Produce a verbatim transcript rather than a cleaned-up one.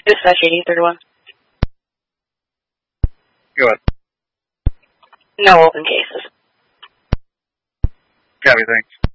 Dispatch eighty thirty-one. Go ahead. No open cases. Copy, thanks.